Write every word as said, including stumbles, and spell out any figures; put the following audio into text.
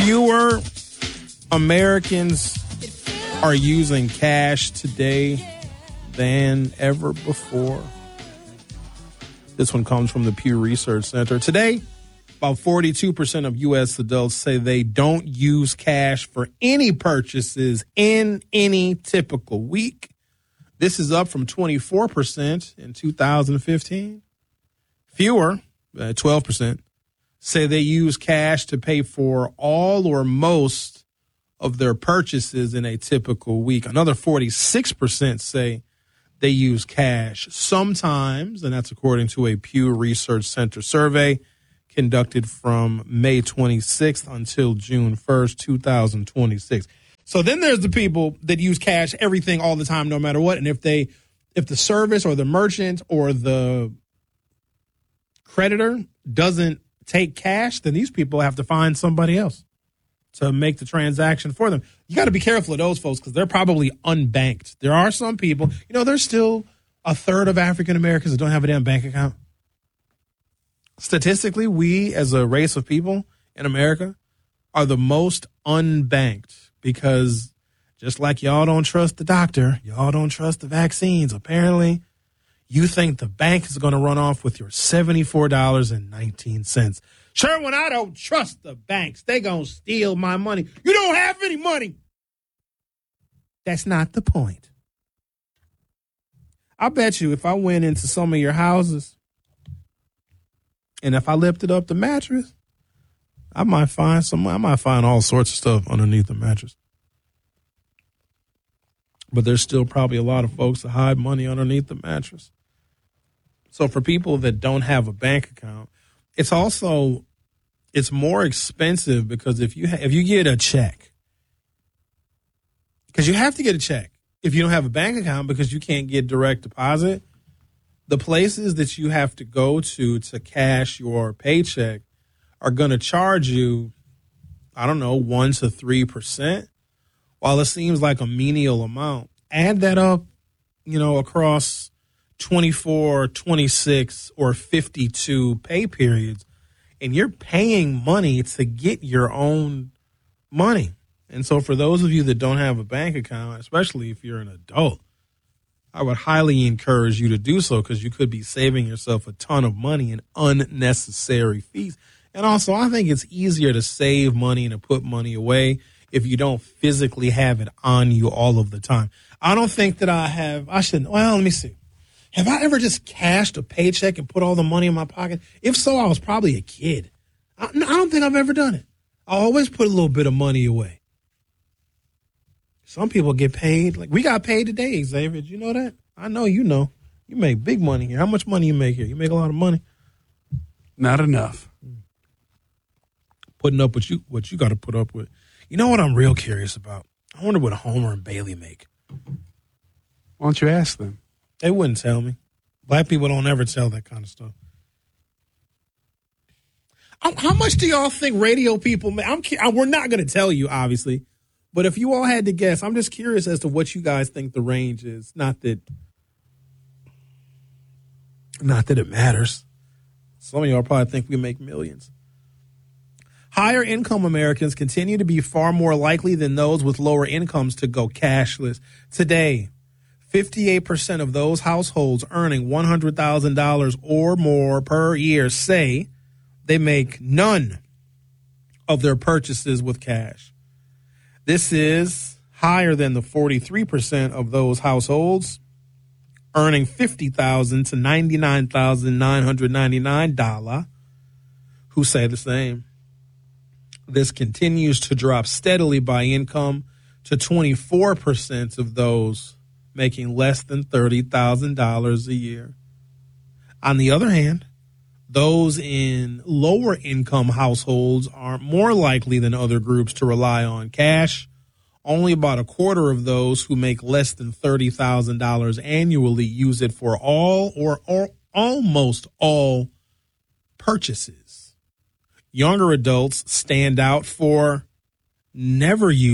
fewer Americans are using cash today than ever before. This one comes from the Pew Research Center. Today, about forty-two percent of U S adults say they don't use cash for any purchases in any typical week. This is up from twenty-four percent in two thousand fifteen. Fewer, uh, twelve percent, say they use cash to pay for all or most of their purchases in a typical week. Another forty-six percent say they use cash sometimes, and that's according to a Pew Research Center survey conducted from May twenty-sixth until June first, two thousand twenty-six. So then there's the people that use cash everything all the time, no matter what. And if they, if the service or the merchant or the creditor doesn't take cash, then these people have to find somebody else to make the transaction for them. You got to be careful of those folks because they're probably unbanked. There are some people, you know, there's still a third of African Americans that don't have a damn bank account. Statistically, we as a race of people in America are the most unbanked because just like y'all don't trust the doctor, y'all don't trust the vaccines. Apparently, you think the bank is going to run off with your seventy-four dollars and nineteen cents. Sure, when I don't trust the banks, they going to steal my money. You don't have any money. That's not the point. I bet you if I went into some of your houses and if I lifted up the mattress, I might find some, I might find all sorts of stuff underneath the mattress. But there's still probably a lot of folks that hide money underneath the mattress. So for people that don't have a bank account, it's also, it's more expensive because if you ha- if you get a check, because you have to get a check if you don't have a bank account because you can't get direct deposit, the places that you have to go to to cash your paycheck are going to charge you, I don't know, one to three percent. While it seems like a menial amount, add that up, you know, across twenty-four, twenty-six, or fifty-two pay periods, and you're paying money to get your own money. And so for those of you that don't have a bank account, especially if you're an adult, I would highly encourage you to do so because you could be saving yourself a ton of money in unnecessary fees. And also, I think it's easier to save money and to put money away if you don't physically have it on you all of the time. I don't think that I have, I shouldn't, well, let me see. Have I ever just cashed a paycheck and put all the money in my pocket? If so, I was probably a kid. I, I don't think I've ever done it. I always put a little bit of money away. Some people get paid. Like we got paid today, Xavier. Did you know that? I know you know. You make big money here. How much money you make here? You make a lot of money. Not enough. Putting up what you what you got to put up with. You know what I'm real curious about? I wonder what Homer and Bailey make. Why don't you ask them? They wouldn't tell me. Black people don't ever tell that kind of stuff. How much do y'all think radio people make? I'm, we're not going to tell you, obviously. But if you all had to guess, I'm just curious as to what you guys think the range is. Not that, not that it matters. Some of y'all probably think we make millions. Higher income Americans continue to be far more likely than those with lower incomes to go cashless. Today, fifty-eight percent of those households earning one hundred thousand dollars or more per year say they make none of their purchases with cash. This is higher than the forty-three percent of those households earning fifty thousand dollars to ninety-nine thousand nine hundred ninety-nine dollars who say the same. This continues to drop steadily by income to twenty-four percent of those making less than thirty thousand dollars a year. On the other hand, those in lower income households are more likely than other groups to rely on cash. Only about a quarter of those who make less than thirty thousand dollars annually use it for all or, or almost all purchases. Younger adults stand out for never using